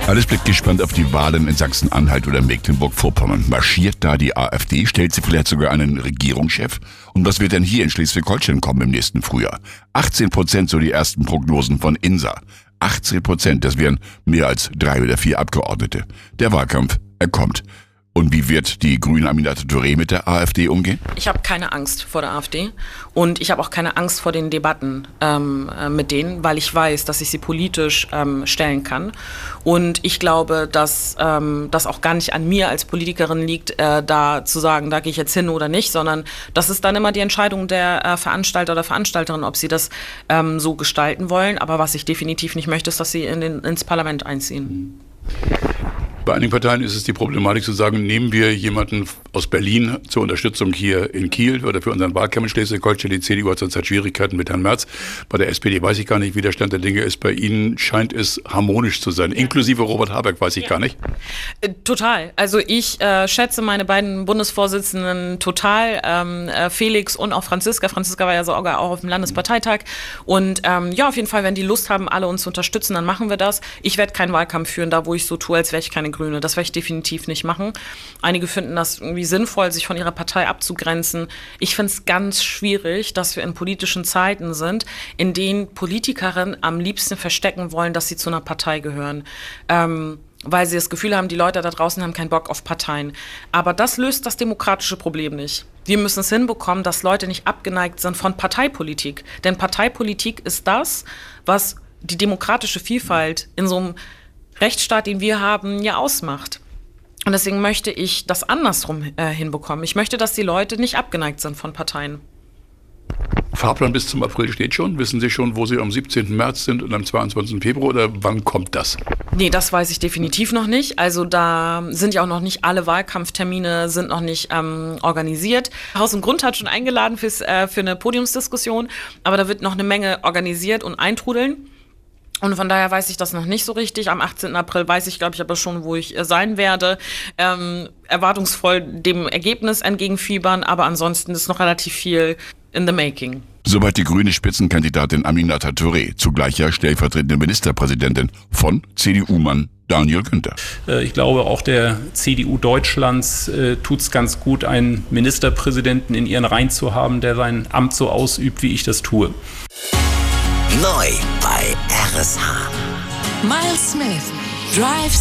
Alles blickt gespannt auf die Wahlen in Sachsen-Anhalt oder Mecklenburg-Vorpommern. Marschiert da die AfD? Stellt sie vielleicht sogar einen Regierungschef? Und was wird denn hier in Schleswig-Holstein kommen im nächsten Frühjahr? 18%, so die ersten Prognosen von INSA. 18%, das wären mehr als 3 oder 4 Abgeordnete. Der Wahlkampf, er kommt. Und wie wird die grüne Aminata Touré mit der AfD umgehen? Ich habe keine Angst vor der AfD und ich habe auch keine Angst vor den Debatten mit denen, weil ich weiß, dass ich sie politisch stellen kann. Und ich glaube, dass das auch gar nicht an mir als Politikerin liegt, da zu sagen, da gehe ich jetzt hin oder nicht, sondern das ist dann immer die Entscheidung der Veranstalter oder Veranstalterin, ob sie das so gestalten wollen. Aber was ich definitiv nicht möchte, ist, dass sie ins Parlament einziehen. Bei einigen Parteien ist es die Problematik zu sagen, nehmen wir jemanden aus Berlin zur Unterstützung hier in Kiel oder für unseren Wahlkampf in Schleswig-Holstein. Die CDU hat zurzeit Schwierigkeiten mit Herrn Merz. Bei der SPD weiß ich gar nicht, wie der Stand der Dinge ist. Bei Ihnen scheint es harmonisch zu sein. Inklusive Robert Habeck weiß ich gar nicht. Total. Also ich schätze meine beiden Bundesvorsitzenden total, Felix und auch Franziska. Franziska war ja sogar auch auf dem Landesparteitag. Und ja, auf jeden Fall, wenn die Lust haben, alle uns zu unterstützen, dann machen wir das. Ich werde keinen Wahlkampf führen, da wo ich so tue, als wäre ich keine Grüne. Das werde ich definitiv nicht machen. Einige finden das irgendwie sinnvoll, sich von ihrer Partei abzugrenzen. Ich finde es ganz schwierig, dass wir in politischen Zeiten sind, in denen Politikerinnen am liebsten verstecken wollen, dass sie zu einer Partei gehören. Weil sie das Gefühl haben, die Leute da draußen haben keinen Bock auf Parteien. Aber das löst das demokratische Problem nicht. Wir müssen es hinbekommen, dass Leute nicht abgeneigt sind von Parteipolitik. Denn Parteipolitik ist das, was die demokratische Vielfalt in so einem Rechtsstaat, den wir haben, ja ausmacht. Und deswegen möchte ich das andersrum hinbekommen. Ich möchte, dass die Leute nicht abgeneigt sind von Parteien. Fahrplan bis zum April steht schon. Wissen Sie schon, wo Sie am 17. März sind und am 22. Februar oder wann kommt das? Nee, das weiß ich definitiv noch nicht. Also da sind ja auch noch nicht alle Wahlkampftermine sind noch nicht organisiert. Haus und Grund hat schon eingeladen für eine Podiumsdiskussion, aber da wird noch eine Menge organisiert und eintrudeln. Und von daher weiß ich das noch nicht so richtig. Am 18. April weiß ich, glaube ich, aber schon, wo ich sein werde. Erwartungsvoll dem Ergebnis entgegenfiebern, aber ansonsten ist noch relativ viel in the making. Soweit die grüne Spitzenkandidatin Aminata Touré, zugleich ja stellvertretende Ministerpräsidentin von CDU-Mann Daniel Günther. Ich glaube, auch der CDU Deutschlands tut es ganz gut, einen Ministerpräsidenten in ihren Reihen zu haben, der sein Amt so ausübt, wie ich das tue. Neu bei RSH. Miles Smith, Drive